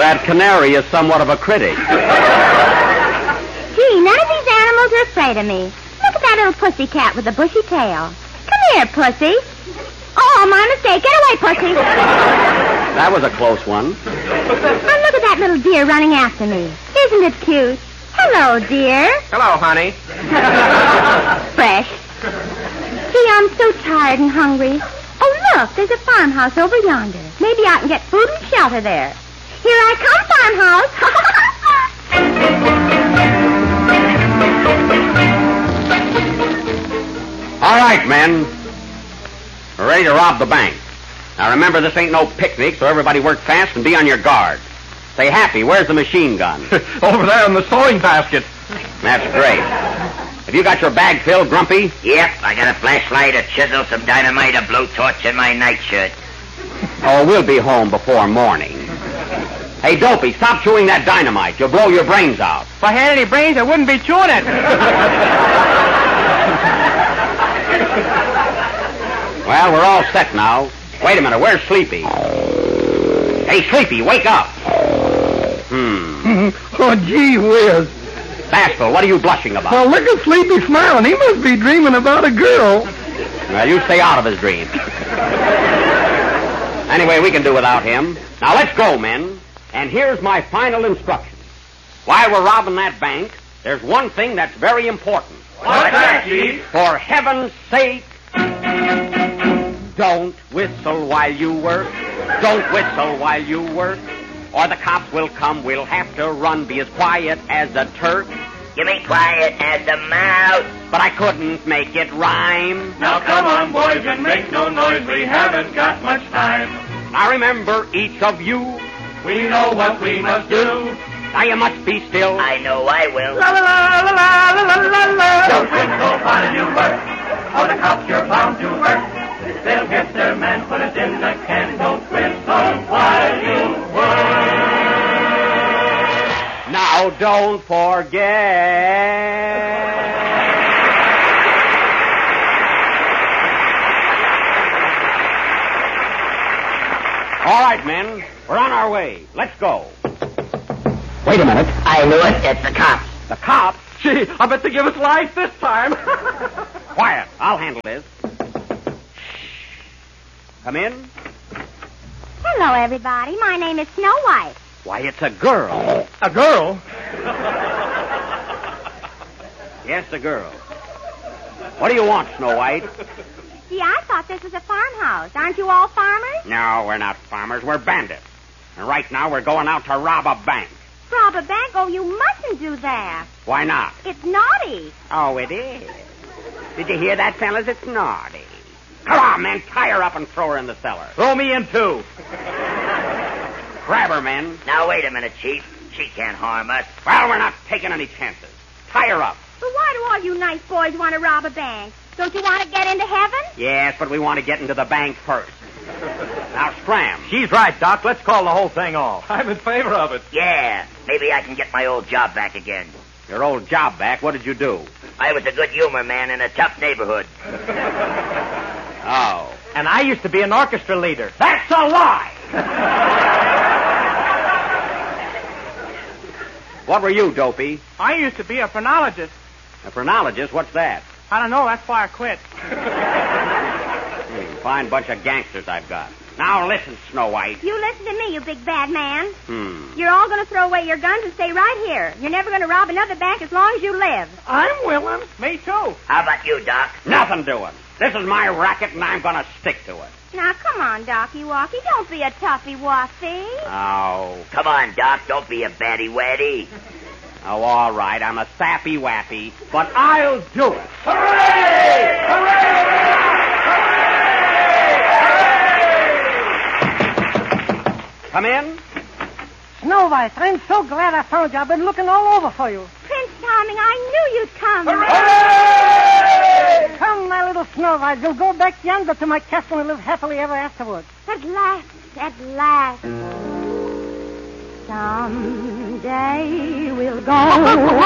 that canary is somewhat of a critic. Gee, none of these animals are afraid of me. Look at that little pussy cat with the bushy tail. Come here, pussy. Oh, my mistake. Get away, pussy. That was a close one. And look at that little deer running after me. Isn't it cute? Hello, dear. Hello, honey. Fresh. Gee, I'm so tired and hungry. Oh, look, there's a farmhouse over yonder. Maybe I can get food and shelter there. Here I come, farmhouse. All right, men. We're ready to rob the bank. Now, remember, this ain't no picnic, so everybody work fast and be on your guard. Say, Happy, where's the machine gun? Over there in the sewing basket. That's great. Have you got your bag filled, Grumpy? Yep, I got a flashlight, a chisel, some dynamite, a blowtorch, and my nightshirt. Oh, we'll be home before morning. Hey, Dopey, stop chewing that dynamite. You'll blow your brains out. If I had any brains, I wouldn't be chewing it. Well, we're all set now. Wait a minute, where's Sleepy? Hey, Sleepy, wake up. Oh, gee whiz. Bastel, what are you blushing about? Well, look at Sleepy smiling. He must be dreaming about a girl. Well, you stay out of his dreams. Anyway, we can do without him. Now, let's go, men. And here's my final instruction. While we're robbing that bank, there's one thing that's very important. What's that, Chief? For heaven's sake, don't whistle while you work. Don't whistle while you work. Or the cops will come. We'll have to run. Be as quiet as a Turk. You mean quiet as a mouse? But I couldn't make it rhyme. Now come on, boys, and make no noise. We haven't got much time. Now remember, each of you, We know what we must do. now you must be still. I know I will. La la la la la la la la. Don't whistle while you work, or the cops you're bound to work. They'll get their man, put it in the can. Don't whistle while you work. Now don't forget. All right, men, we're on our way. Let's go. Wait a minute. I knew it. It's the cops. The cops? Gee, I bet they give us life this time. Quiet. I'll handle this. Come in. Hello, everybody. My name is Snow White. Why, it's a girl. A girl? Yes, a girl. What do you want, Snow White? Gee, I thought this was a farmhouse. Aren't you all farmers? No, we're not farmers. We're bandits. And right now we're going out to rob a bank. Rob a bank? Oh, you mustn't do that. Why not? It's naughty. Oh, it is. Did you hear that, fellas? It's naughty. Come on, men. Tie her up and throw her in the cellar. Throw me in, too. Grab her, men. Now, wait a minute, Chief. She can't harm us. Well, we're not taking any chances. Tie her up. But why do all you nice boys want to rob a bank? Don't you want to get into heaven? Yes, but we want to get into the bank first. Now, scram. She's right, Doc. Let's call the whole thing off. I'm in favor of it. Yeah, maybe I can get my old job back again. Your old job back? What did you do? I was a good humor man in a tough neighborhood. Oh. And I used to be an orchestra leader. That's a lie! What were you, Dopey? I used to be a phrenologist. A phrenologist? What's that? I don't know. That's why I quit. Fine bunch of gangsters I've got. Now listen, Snow White. You listen to me, you big bad man. Hmm. You're all going to throw away your guns and stay right here. You're never going to rob another bank as long as you live. I'm willing. Me, too. How about you, Doc? Nothing doing. This is my racket, and I'm going to stick to it. Now, come on, Docky Walkie. Don't be a toughy-wuffy. Oh. Come on, Doc. Don't be a batty-waddy. Oh, all right. I'm a sappy-wappy, but I'll do it. Hooray! Hooray! Come in. Snow White, I'm so glad I found you. I've been looking all over for you. Prince Charming, I knew you'd come. Hooray! Come, my little Snow White. We'll go back yonder to my castle and live happily ever afterwards. At last, at last. Someday we'll go